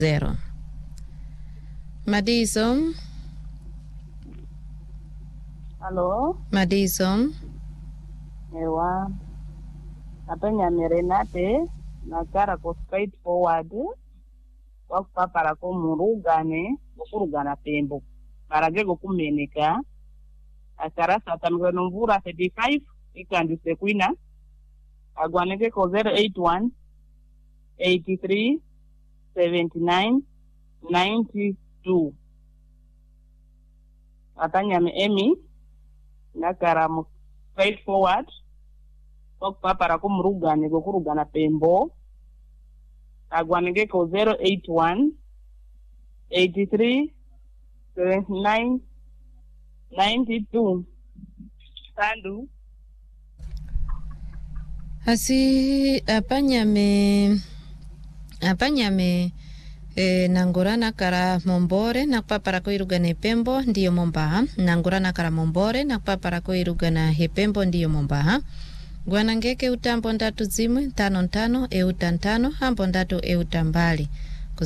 0. Madison. Hello. Madison. Ewa. Apenya merenate na kara ko straight forward. Wakpa para ko murugane, kurugana tembo. Para jego kumeneka. Akara satamwe numvura 35 ikandise kwina. Agwaneke ko 081 83 79 92. Atanya me Emi nakara mu straight forward. Wakpa para ko murugane go kurugana tembo. Agwaneke ko 081 83 79 92. Sandu. Asi apanyame nangurana kara mombore nakpa para ko irugana pembo ndiyo mombaha. Nangurana kara mombore nakpa para ko irugana hepembo ndiyo mombaha. Gwanangeke utambo ndatu zimwe 55 eutantano hambo ndatu eutambali ku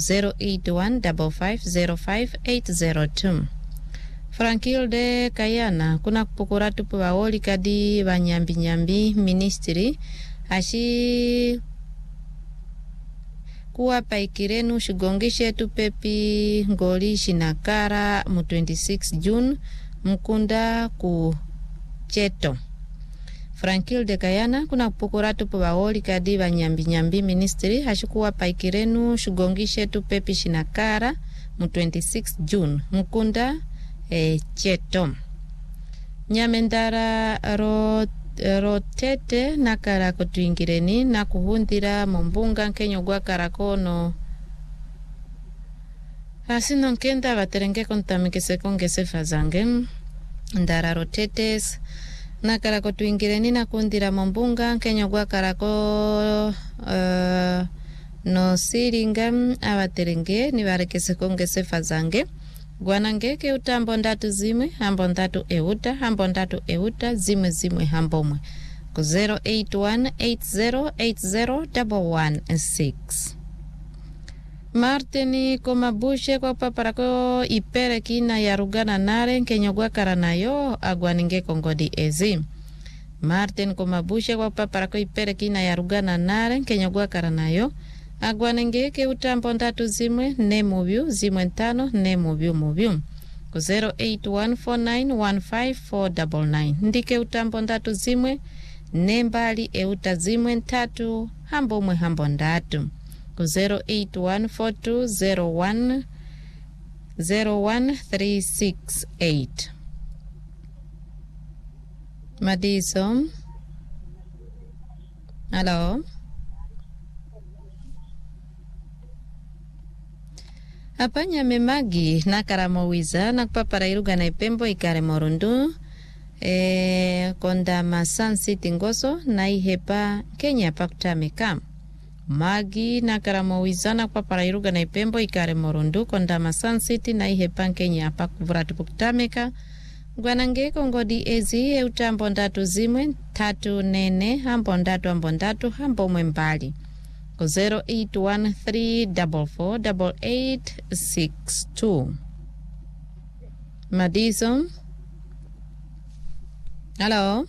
08155050802. Frankilde Kayana kuna kupukura tupu waoli kadi wanyambi ministry ashi kuwa paikirenu shigongishe tupepi ngoli shinakara mu 26 June mkunda ku cheto. Frankilde Kayana kuna kupukura tupu waoli kadi wanyambi ministry ashi kuwa paikirenu shigongishe tupepi shinakara mu 26 June mkunda cheto. Nyamendara rotete nakara kutuingireni na kuhundira mombunga nkenyo gwa karakono asino nkenda baterenge kontamikese kongese fazange ndara rotetes nakara kutuingireni na kuhundira mombunga nkenyo gwa karako no siringa abaterenge nibarekese kongese fazange. Gwanangeke utambo ndatu zimwe hambo ndatu euta hambo ndatu euta zimwe hambomwe ku 08180801116. Martini komabushe kwa paparako ipere kina ya rugana nare nkenyogwa karanayo agwaninge kongodi ezi. Martin komabushe kwa paparako ipere kina ya rugana nare nkenyogwa karanayo agwanengeke utambo ndatu zimwe ne mubyu zimwe ntano ne mubyu ku 081491549 ndike utambo ndatu zimwe ne mbali euta zimwe ntatu hambomwe hambo ndatu ku 08142010368. Madison. Hello. Apanya memagi nakara mowiza nakpapara iruga na ipembo ikare morundu konda masan city ngoso na ihepa Kenya pakutameka. Magi nakara mowiza nakpapara iruga na ipembo ikare morundu konda masan city na ihepa Kenya pakuvuratu pakutameka. Gwanangeko ngodi ezi eutambo ndatu zimwe tatu nene hambo ndatu hambo mwembali ku 0813448862. Madison. Hello.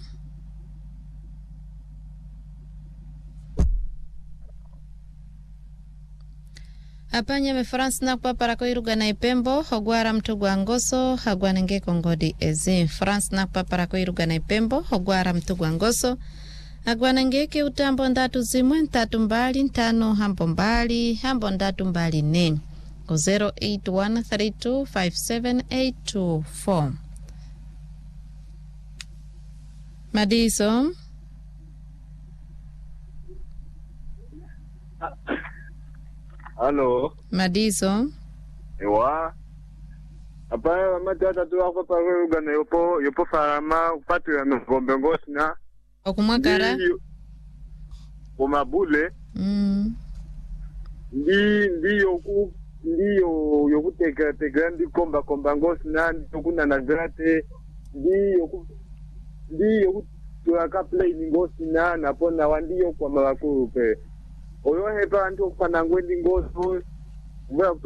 Apanya me France na kwa para ko iruga na ipembo hogwara mtugwa ngoso hagwanenge kongodi ezi. France na kwa para ko iruga na ipembo hogwara mtugwa ngoso agwanengeke utambo ndatu zimwe ntatu mbali ntano hambo mbali hambo ndatu mbali ne ku 0813257824. Madison. Hello. Madison. Ewa. Apa matata tu ako pa ugana yopo farama patu ya ngombe ngosina. Okumwakara. Kumabule. Ndiyo yokuteka ndi komba ngosina ndokuna na grate ndiyo tuaka play ngosina napona wandiyo kwa makuru pe. Oyo hepa antu panangwendi ngoso Mbona